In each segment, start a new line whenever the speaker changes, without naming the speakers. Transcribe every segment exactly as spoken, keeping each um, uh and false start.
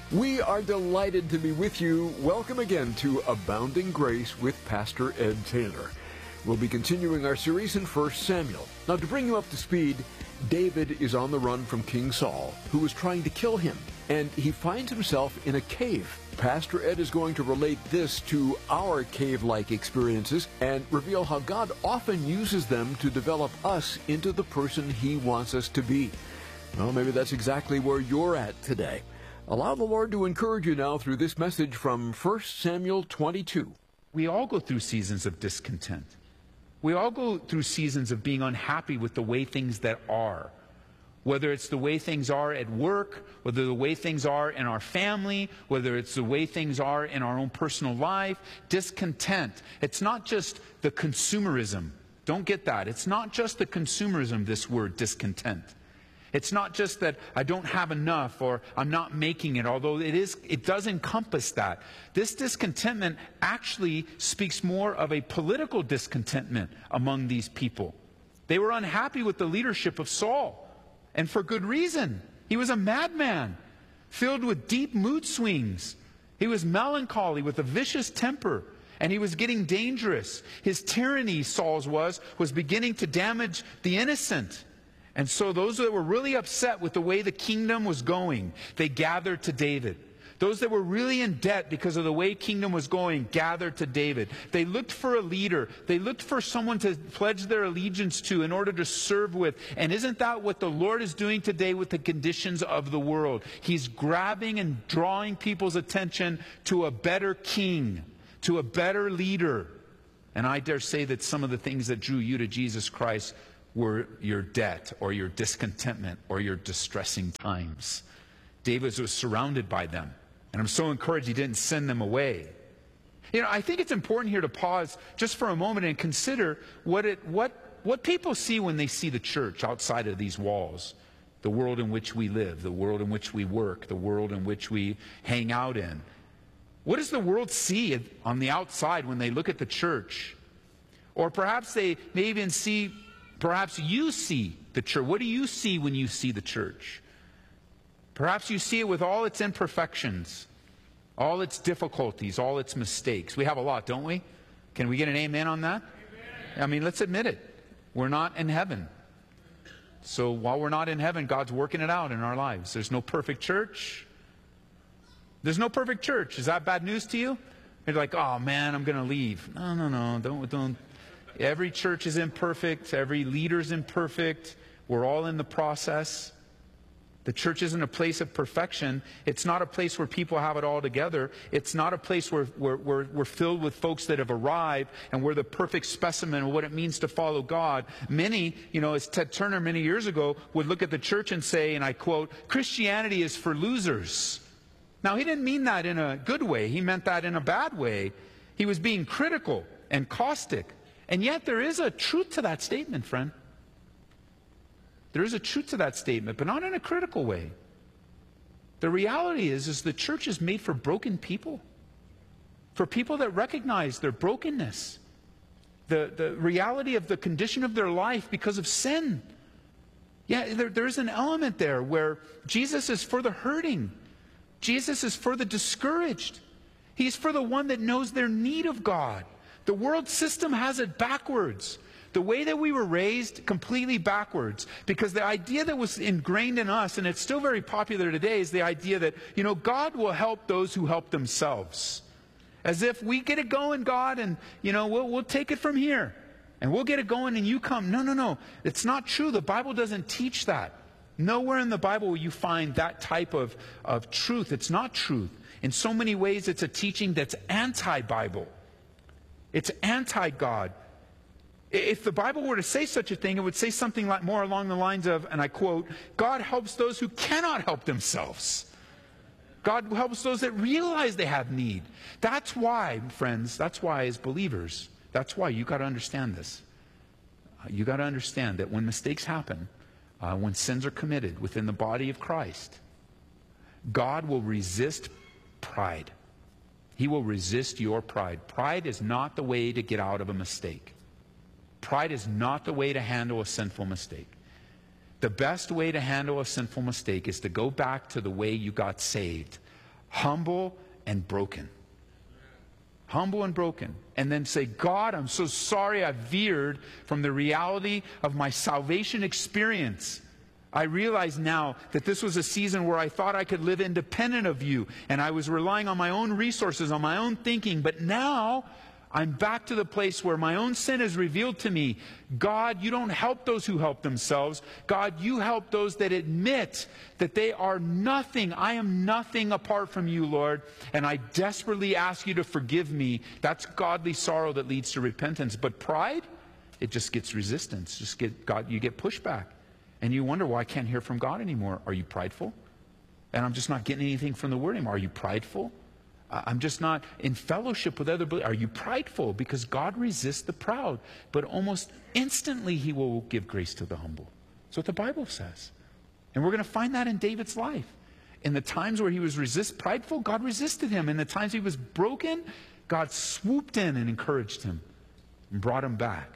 We are delighted to be with you. Welcome again to Abounding Grace with Pastor Ed Taylor. We'll be continuing our series in First Samuel. Now, to bring you up to speed, David is on the run from King Saul, who is trying to kill him, and he finds himself in a cave. Pastor Ed is going to relate this to our cave-like experiences and reveal how God often uses them to develop us into the person He wants us to be. Well, maybe that's exactly where you're at today. Allow the Lord to encourage you now through this message from First Samuel twenty-two.
We all go through seasons of discontent. We all go through seasons of being unhappy with the way things that are. Whether it's the way things are at work, whether the way things are in our family, whether it's the way things are in our own personal life, discontent. It's not just the consumerism. Don't get that. It's not just the consumerism, this word, discontent. It's not just that I don't have enough or I'm not making it, although it is, it does encompass that. This discontentment actually speaks more of a political discontentment among these people. They were unhappy with the leadership of Saul, and for good reason. He was a madman, filled with deep mood swings. He was melancholy with a vicious temper, and he was getting dangerous. His tyranny, Saul's was, was beginning to damage the innocent. And so those that were really upset with the way the kingdom was going, they gathered to David. Those that were really in debt because of the way kingdom was going gathered to David. They looked for a leader. They looked for someone to pledge their allegiance to in order to serve with. And isn't that what the Lord is doing today with the conditions of the world? He's grabbing and drawing people's attention to a better king, to a better leader. And I dare say that some of the things that drew you to Jesus Christ were your debt or your discontentment or your distressing times. David was surrounded by them. And I'm so encouraged he didn't send them away. You know, I think it's important here to pause just for a moment and consider what it what what people see when they see the church outside of these walls. The world in which we live, the world in which we work, the world in which we hang out in. What does the world see on the outside when they look at the church? Or perhaps they may even see, perhaps you see the church. What do you see when you see the church? Perhaps you see it with all its imperfections, all its difficulties, all its mistakes. We have a lot, don't we? Can we get an amen on that? Amen. I mean, let's admit it. We're not in heaven. So while we're not in heaven, God's working it out in our lives. There's no perfect church. There's no perfect church. Is that bad news to you? You're like, oh man, I'm going to leave. No, no, no. Don't, don't. Every church is imperfect. Every leader is imperfect. We're all in the process. The church isn't a place of perfection. It's not a place where people have it all together. It's not a place where, where, where we're filled with folks that have arrived and we're the perfect specimen of what it means to follow God. Many, you know, as Ted Turner many years ago would look at the church and say, and I quote, Christianity is for losers. Now, he didn't mean that in a good way. He meant that in a bad way. He was being critical and caustic. And yet there is a truth to that statement, friend. There is a truth to that statement, but not in a critical way. The reality is, is the church is made for broken people. For people that recognize their brokenness. The, the reality of the condition of their life because of sin. Yeah, there, there's an element there where Jesus is for the hurting. Jesus is for the discouraged. He's for the one that knows their need of God. The world system has it backwards. The way that we were raised, completely backwards. Because the idea that was ingrained in us, and it's still very popular today, is the idea that, you know, God will help those who help themselves. As if we get it going, God, and, you know, we'll, we'll take it from here. And we'll get it going and you come. No, no, no. It's not true. The Bible doesn't teach that. Nowhere in the Bible will you find that type of, of truth. It's not truth. In so many ways, it's a teaching that's anti-Bible. It's anti-God. If the Bible were to say such a thing, it would say something like more along the lines of, and I quote, God helps those who cannot help themselves. God helps those that realize they have need. That's why, friends, that's why as believers, that's why you got to understand this. Uh, you got to understand that when mistakes happen, uh, when sins are committed within the body of Christ, God will resist pride. He will resist your pride. Pride is not the way to get out of a mistake. Pride is not the way to handle a sinful mistake. The best way to handle a sinful mistake is to go back to the way you got saved. humble and broken. Humble and broken. And then say, God, I'm so sorry I veered from the reality of my salvation experience. I realize now that this was a season where I thought I could live independent of you, and I was relying on my own resources, on my own thinking. But now I'm back to the place where my own sin is revealed to me. God, you don't help those who help themselves. God, you help those that admit that they are nothing. I am nothing apart from you, Lord. And I desperately ask you to forgive me. That's godly sorrow that leads to repentance. But pride, it just gets resistance. Just get God, you get pushback. And you wonder, well, I can't hear from God anymore. Are you prideful? And I'm just not getting anything from the Word anymore. Are you prideful? I'm just not in fellowship with other believers. Are you prideful? Because God resists the proud, but almost instantly He will give grace to the humble. That's what the Bible says. And we're going to find that in David's life. In the times where he was resist prideful, God resisted him. In the times he was broken, God swooped in and encouraged him and brought him back.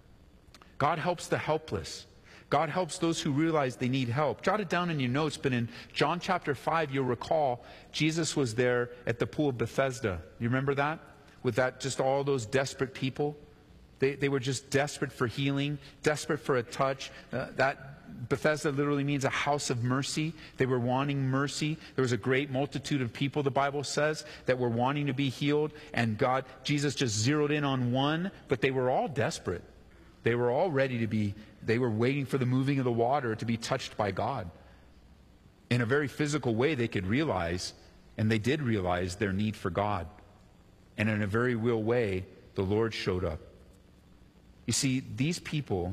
God helps the helpless. God helps those who realize they need help. Jot it down in your notes, but in John chapter five, you'll recall Jesus was there at the pool of Bethesda. You remember that? With that, just all those desperate people. They, they were just desperate for healing, desperate for a touch. Uh, that Bethesda literally means a house of mercy. They were wanting mercy. There was a great multitude of people, the Bible says, that were wanting to be healed. And God, Jesus just zeroed in on one, but they were all desperate. They were all ready to be, they were waiting for the moving of the water to be touched by God. In a very physical way, they could realize, and they did realize, their need for God. And in a very real way, the Lord showed up. You see, these people,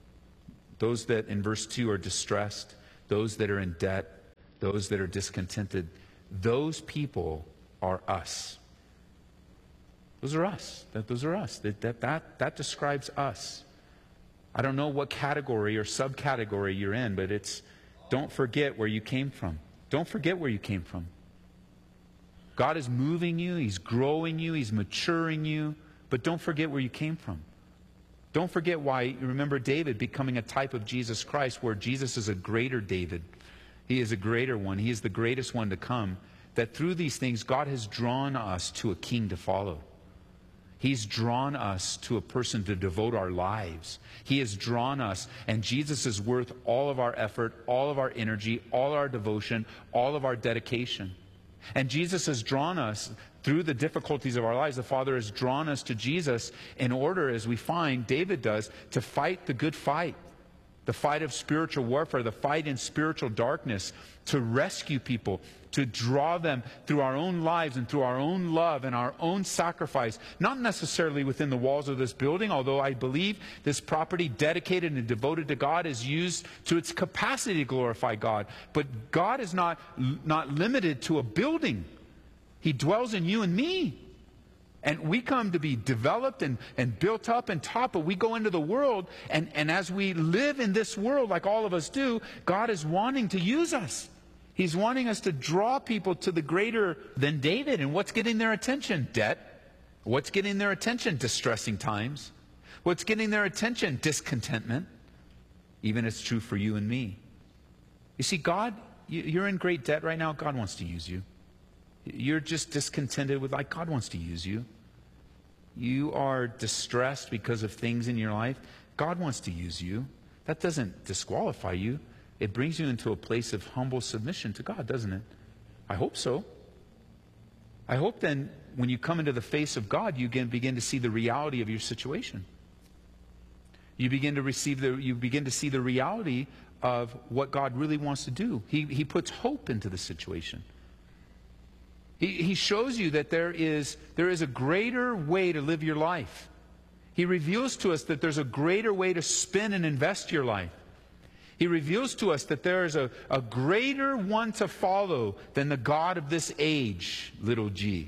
those that in verse two are distressed, those that are in debt, those that are discontented, those people are us. Those are us. That, those are us. That, that, that, that describes us. I don't know what category or subcategory you're in, but it's, don't forget where you came from. Don't forget where you came from. God is moving you, He's growing you, He's maturing you, but don't forget where you came from. Don't forget why, you remember David becoming a type of Jesus Christ, where Jesus is a greater David. He is a greater one. He is the greatest one to come. That through these things, God has drawn us to a king to follow. He's drawn us to a person to devote our lives. He has drawn us, and Jesus is worth all of our effort, all of our energy, all our devotion, all of our dedication. And Jesus has drawn us through the difficulties of our lives. The Father has drawn us to Jesus in order, as we find David does, to fight the good fight. The fight of spiritual warfare, the fight in spiritual darkness, to rescue people, to draw them through our own lives and through our own love and our own sacrifice, not necessarily within the walls of this building, although I believe this property dedicated and devoted to God is used to its capacity to glorify God. But God is not, not limited to a building. He dwells in you and me. And we come to be developed and, and built up and taught, but we go into the world, and, and as we live in this world, like all of us do, God is wanting to use us. He's wanting us to draw people to the greater than David. And what's getting their attention? Debt. What's getting their attention? Distressing times. What's getting their attention? Discontentment. Even it's true for you and me. You see, God, you're in great debt right now. God wants to use you. You're just discontented with life. God wants to use you. You are distressed because of things in your life. God wants to use you. That doesn't disqualify you. It brings you into a place of humble submission to God, doesn't it? I hope so. I hope then when you come into the face of God, you again begin to see the reality of your situation. You begin to receive the, you begin to see the reality of what God really wants to do. He, he puts hope into the situation. He, he shows you that there is, there is a greater way to live your life. He reveals to us that there's a greater way to spend and invest your life. He reveals to us that there is a, a greater one to follow than the God of this age, little g.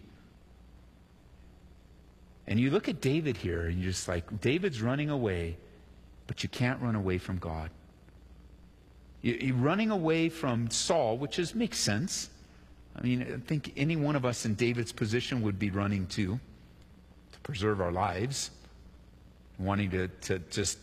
And you look at David here, and you're just like, David's running away, but you can't run away from God. You, you're running away from Saul, which is, makes sense. I mean, I think any one of us in David's position would be running too, to preserve our lives, wanting to, to just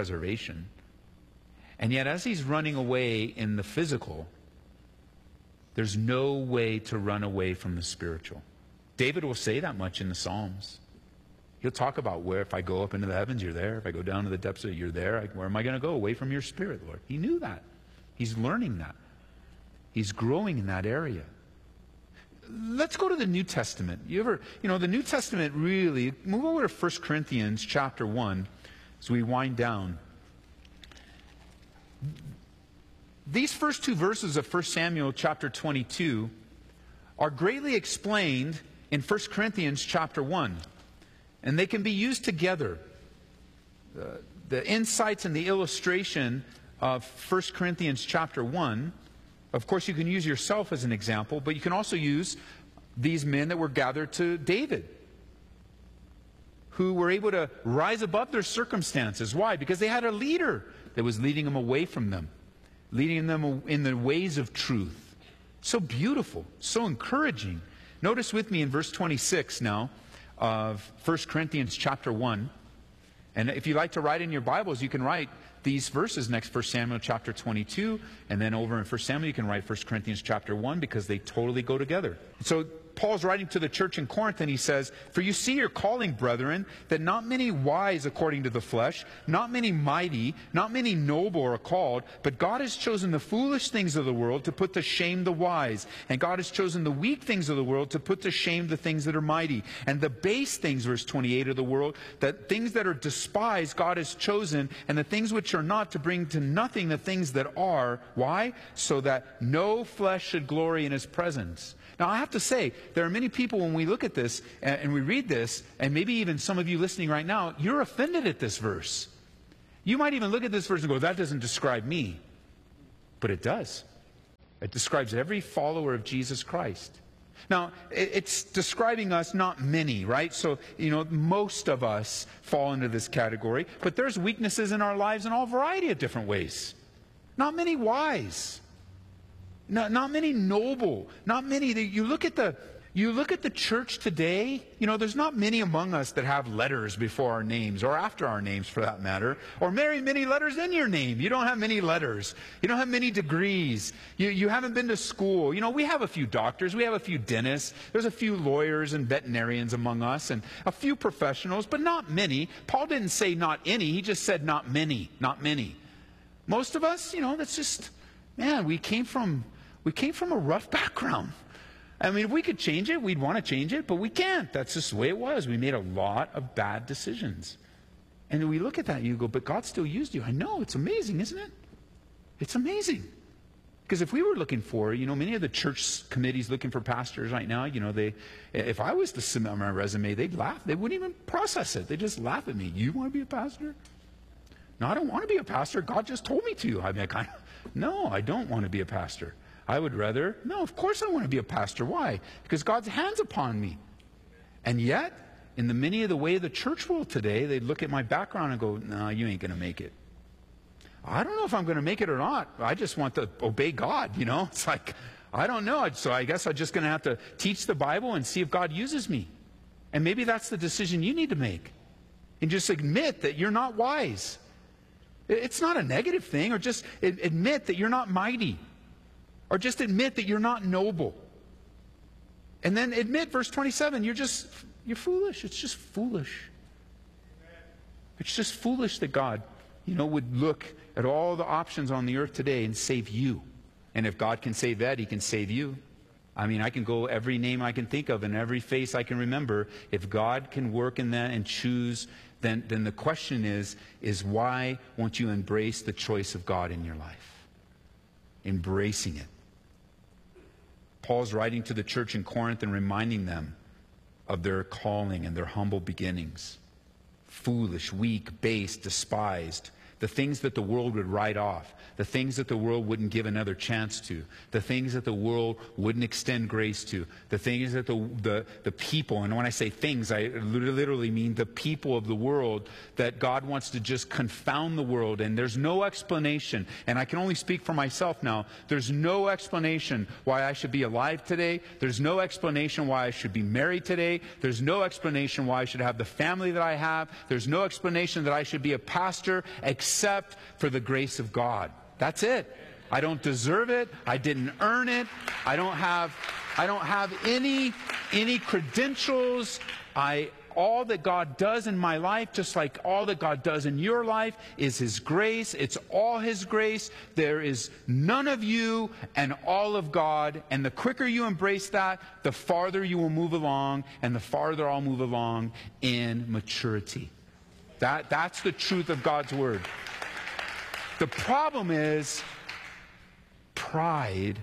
self-preservation. And yet, as he's running away in the physical, There's no way to run away from the spiritual. David will say that much in the Psalms. He'll talk about where if I go up into the heavens, you're there. If I go down to the depths of it, you're there. I, where am I going to go? Away from your spirit, Lord. He knew that. He's learning that. He's growing in that area. Let's go to the New Testament. You ever, you know, the New Testament really, move over to First Corinthians chapter one as we wind down. These first two verses of First Samuel chapter twenty-two are greatly explained in First Corinthians chapter one. And they can be used together. Uh, the insights and the illustration of First Corinthians chapter one, of course you can use yourself as an example, but you can also use these men that were gathered to David, who were able to rise above their circumstances. Why? Because they had a leader that was leading them away from them, leading them in the ways of truth. So beautiful, so encouraging. Notice with me in verse twenty-six now of First Corinthians chapter one. And if you like to write in your Bibles, you can write these verses next, First Samuel chapter twenty-two, and then over in First Samuel you can write First Corinthians chapter one, because they totally go together. So Paul's writing to the church in Corinth, and he says, "For you see your calling, brethren, that not many wise according to the flesh, not many mighty, not many noble are called, but God has chosen the foolish things of the world to put to shame the wise. And God has chosen the weak things of the world to put to shame the things that are mighty. And the base things," verse twenty-eight, "of the world, that things that are despised God has chosen, and the things which are not, to bring to nothing the things that are." Why? "So that no flesh should glory in his presence." Now, I have to say, there are many people, when we look at this and, and we read this, and maybe even some of you listening right now, you're offended at this verse. You might even look at this verse and go, "That doesn't describe me." But it does. It describes every follower of Jesus Christ. Now, it, it's describing us, not many, right? So, you know, most of us fall into this category. But there's weaknesses in our lives in all variety of different ways. Not many wise. Not, not many noble, not many. You look at the you look at the church today, you know, there's not many among us that have letters before our names, or after our names for that matter, or very many letters in your name. You don't have many letters. You don't have many degrees. You, you haven't been to school. You know, we have a few doctors. We have a few dentists. There's a few lawyers and veterinarians among us, and a few professionals, but not many. Paul didn't say not any. He just said not many, not many. Most of us, you know, that's just, man, we came from... We came from a rough background. I mean, if we could change it, we'd want to change it, but we can't. That's just the way it was. We made a lot of bad decisions. And we look at that and you go, "But God still used you." I know, it's amazing, isn't it? It's amazing. Because if we were looking for, you know, many of the church committees looking for pastors right now, you know, they, if I was to submit my resume, they'd laugh. They wouldn't even process it. They'd just laugh at me. "You want to be a pastor?" "No, I don't want to be a pastor. God just told me to." I mean, I kind of, no, I don't want to be a pastor. I would rather, no, of course I want to be a pastor. Why? Because God's hand's upon me. And yet, in the many of the way of the church world today, they look at my background and go, "No, you ain't going to make it." I don't know if I'm going to make it or not. I just want to obey God, you know. It's like, I don't know. So I guess I'm just going to have to teach the Bible and see if God uses me. And maybe that's the decision you need to make. And just admit that you're not wise. It's not a negative thing. Or just admit that you're not mighty. Or just admit that you're not noble. And then admit, verse twenty-seven, you're just, you're foolish. It's just foolish. It's just foolish that God, you know, would look at all the options on the earth today and save you. And if God can save that, He can save you. I mean, I can go every name I can think of and every face I can remember. If God can work in that and choose, then, then the question is, is why won't you embrace the choice of God in your life? Embracing it. Paul's writing to the church in Corinth and reminding them of their calling and their humble beginnings. Foolish, weak, base, despised. The things that the world would write off. The things that the world wouldn't give another chance to. The things that the world wouldn't extend grace to. The things that the, the, the people, and when I say things, I literally mean the people of the world, that God wants to just confound the world. And there's no explanation, and I can only speak for myself now, there's no explanation why I should be alive today. There's no explanation why I should be married today. There's no explanation why I should have the family that I have. There's no explanation that I should be a pastor except for the grace of God. That's it. I don't deserve it. I didn't earn it. I don't have, I don't have any, any credentials. I, all that God does in my life, just like all that God does in your life, is His grace. It's all His grace. There is none of you and all of God. And the quicker you embrace that, the farther you will move along, and the farther I'll move along in maturity. That, that's the truth of God's Word. The problem is, pride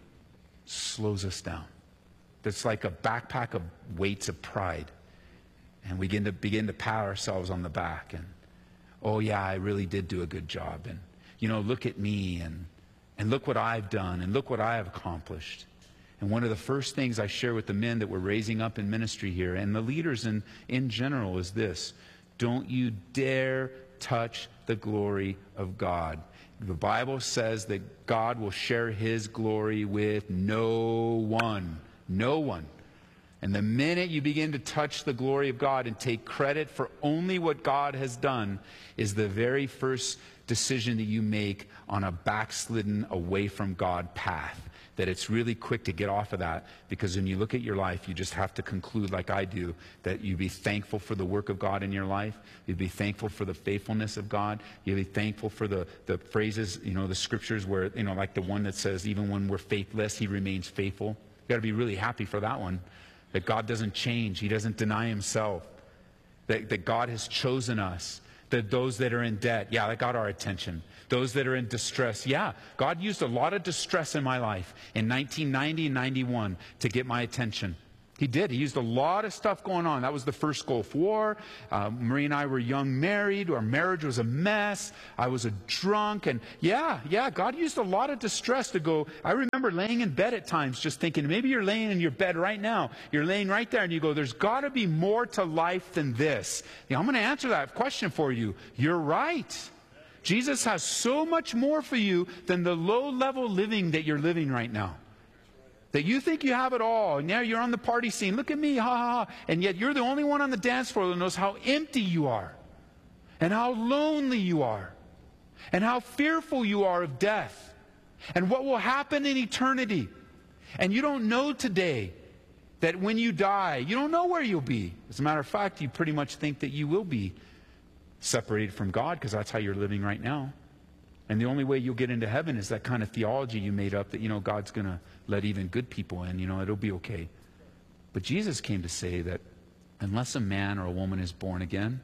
slows us down. It's like a backpack of weights of pride. And we begin to begin to pat ourselves on the back. And, oh yeah, I really did do a good job. And, you know, look at me. And, and look what I've done. And look what I have accomplished. And one of the first things I share with the men that we're raising up in ministry here, and the leaders in, in general, is this. Don't you dare touch the glory of God. The Bible says that God will share His glory with no one. No one. And the minute you begin to touch the glory of God and take credit for only what God has done is the very first decision that you make on a backslidden, away from God path. That it's really quick to get off of that, because when you look at your life, you just have to conclude, like I do, that you be thankful for the work of God in your life. You'd be thankful for the faithfulness of God. You'd be thankful for the, the phrases, you know, the scriptures where, you know, like the one that says, even when we're faithless, He remains faithful. You got to be really happy for that one. That God doesn't change. He doesn't deny Himself. That, that God has chosen us. That those that are in debt, yeah, that got our attention. Those that are in distress, yeah, God used a lot of distress in my life in nineteen ninety and ninety-one to get my attention. He did. He used a lot of stuff going on. That was the first Gulf War. Uh, Marie and I were young married. Our marriage was a mess. I was a drunk. And yeah, yeah, God used a lot of distress to go. I remember laying in bed at times just thinking, maybe you're laying in your bed right now. You're laying right there and you go, there's got to be more to life than this. You know, I'm going to answer that question for you. You're right. Jesus has so much more for you than the low-level living that you're living right now. That you think you have it all, and now you're on the party scene. Look at me, ha ha ha. And yet you're the only one on the dance floor that knows how empty you are, and how lonely you are, and how fearful you are of death, and what will happen in eternity. And you don't know today that when you die, you don't know where you'll be. As a matter of fact, you pretty much think that you will be separated from God, because that's how you're living right now. And the only way you'll get into heaven is that kind of theology you made up that, you know, God's going to let even good people in, you know, it'll be okay. But Jesus came to say that unless a man or a woman is born again,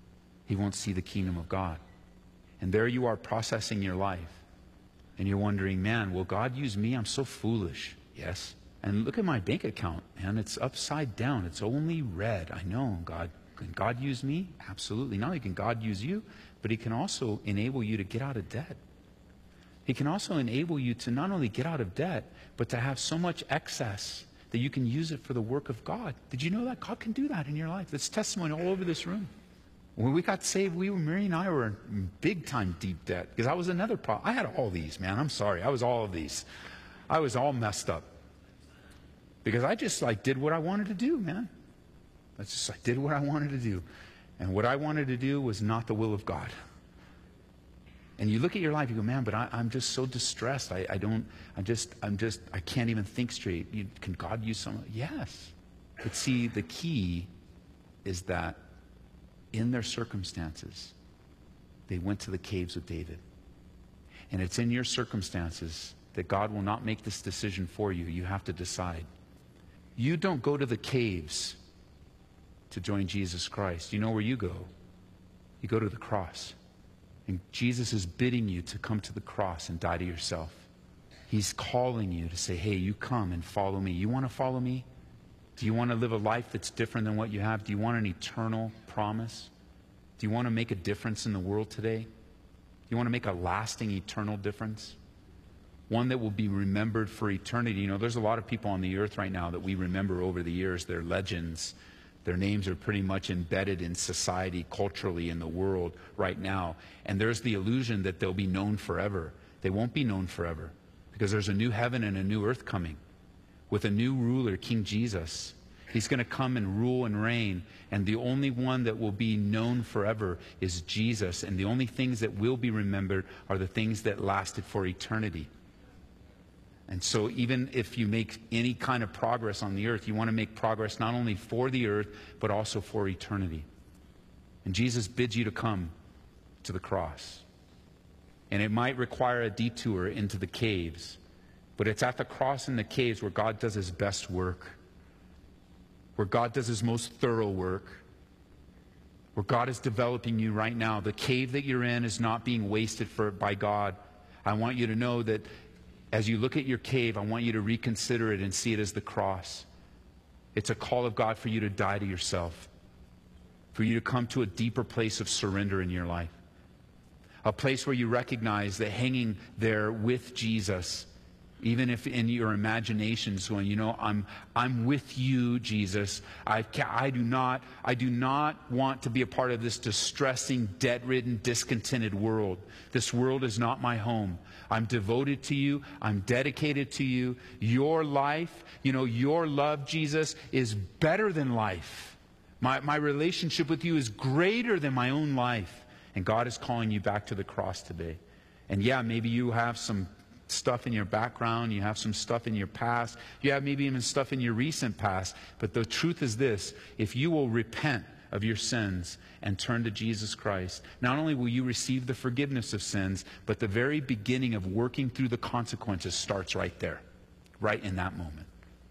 he won't see the kingdom of God. And there you are processing your life. And you're wondering, man, will God use me? I'm so foolish. Yes. And look at my bank account, man. It's upside down. It's only red. I know, God. Can God use me? Absolutely. Not only can God use you, but He can also enable you to get out of debt. He can also enable you to not only get out of debt, but to have so much excess that you can use it for the work of God. Did you know that? God can do that in your life. That's testimony all over this room. When we got saved, we were, Mary and I were in big time deep debt, because I was another problem. I had all these, man. I'm sorry. I was all of these. I was all messed up. Because I just like did what I wanted to do, man. I just I did what I wanted to do. And what I wanted to do was not the will of God. And you look at your life, you go, man, but I, I'm just so distressed. I, I don't, I just, I'm just, I can't even think straight. You, can God use someone? Yes. But see, the key is that in their circumstances, they went to the caves with David. And it's in your circumstances that God will not make this decision for you. You have to decide. You don't go to the caves to join Jesus Christ. You know where you go? You go to the cross. And Jesus is bidding you to come to the cross and die to yourself. He's calling you to say, hey, you come and follow me. You want to follow me? Do you want to live a life that's different than what you have? Do you want an eternal promise? Do you want to make a difference in the world today? Do you want to make a lasting, eternal difference? One that will be remembered for eternity. You know, there's a lot of people on the earth right now that we remember over the years. They're legends. Their names are pretty much embedded in society, culturally, in the world right now. And there's the illusion that they'll be known forever. They won't be known forever, because there's a new heaven and a new earth coming with a new ruler, King Jesus. He's going to come and rule and reign. And the only one that will be known forever is Jesus. And the only things that will be remembered are the things that lasted for eternity. And so even if you make any kind of progress on the earth, you want to make progress not only for the earth, but also for eternity. And Jesus bids you to come to the cross. And it might require a detour into the caves, but it's at the cross and the caves where God does his best work, where God does his most thorough work, where God is developing you right now. The cave that you're in is not being wasted for, by God. I want you to know that as you look at your cave, I want you to reconsider it and see it as the cross. It's a call of God for you to die to yourself, for you to come to a deeper place of surrender in your life. A place where you recognize that hanging there with Jesus, even if in your imaginations going, you know, I'm I'm with you, Jesus. I I do not I do not want to be a part of this distressing, debt-ridden, discontented world. This world is not my home. I'm devoted to you. I'm dedicated to you. Your life, you know, your love, Jesus, is better than life. My my relationship with you is greater than my own life. And God is calling you back to the cross today. And yeah, maybe you have some stuff in your background. You have some stuff in your past. You have maybe even stuff in your recent past. But the truth is this: if you will repent of your sins and turn to Jesus Christ, not only will you receive the forgiveness of sins, but the very beginning of working through the consequences starts right there, right in that moment.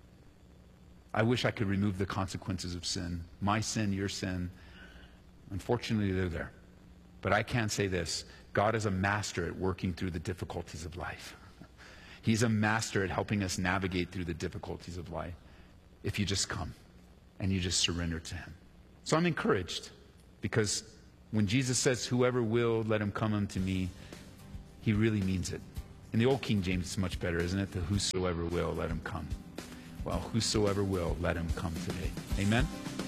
I wish I could remove the consequences of sin. My sin, your sin. Unfortunately, they're there. But I can say this: God is a master at working through the difficulties of life. He's a master at helping us navigate through the difficulties of life if you just come and you just surrender to him. So I'm encouraged, because when Jesus says, whoever will, let him come unto me, he really means it. In the old King James, it's much better, isn't it? The whosoever will, let him come. Well, whosoever will, let him come today. Amen?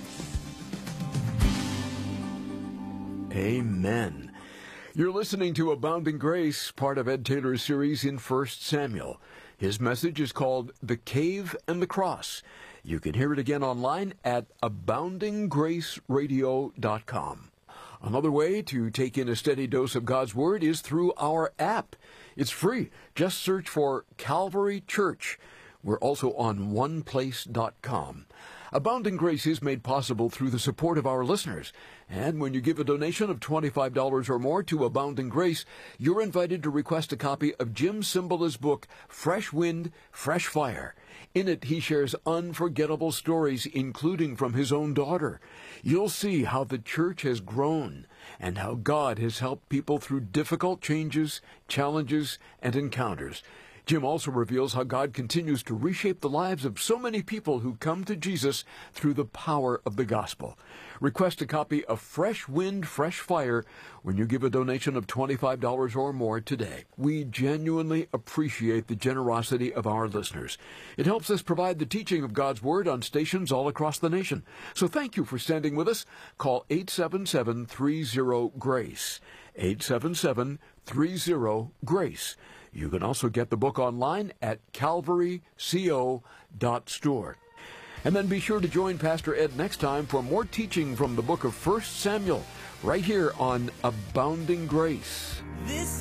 Amen. You're listening to Abounding Grace, part of Ed Taylor's series in First Samuel. His message is called The Cave and the Cross. You can hear it again online at abounding grace radio dot com. Another way to take in a steady dose of God's Word is through our app. It's free. Just search for Calvary Church. We're also on one place dot com. Abounding Grace is made possible through the support of our listeners. And when you give a donation of twenty-five dollars or more to Abounding Grace, you're invited to request a copy of Jim Cymbala's book, Fresh Wind, Fresh Fire. In it, he shares unforgettable stories, including from his own daughter. You'll see how the church has grown and how God has helped people through difficult changes, challenges, and encounters. Jim also reveals how God continues to reshape the lives of so many people who come to Jesus through the power of the gospel. Request a copy of Fresh Wind, Fresh Fire when you give a donation of twenty-five dollars or more today. We genuinely appreciate the generosity of our listeners. It helps us provide the teaching of God's Word on stations all across the nation. So thank you for standing with us. Call eight seven seven, three zero, GRACE. eight seven seven, three zero, GRACE. You can also get the book online at calvary co dot store. And then be sure to join Pastor Ed next time for more teaching from the book of First Samuel, right here on Abounding Grace. This